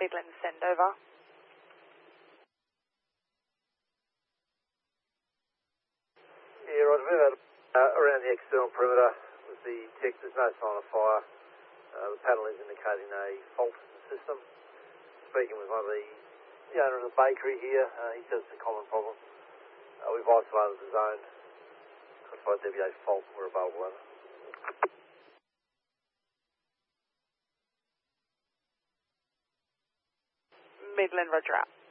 Midland, send over. Yeah, right, we're around the external perimeter with the tech. There's no sign of fire. The panel is indicating a fault in the system. Speaking with one of the owner of the bakery here, he says it's a common problem. We've isolated the zone. Classified DBA fault. We're available over. Midland, roger out.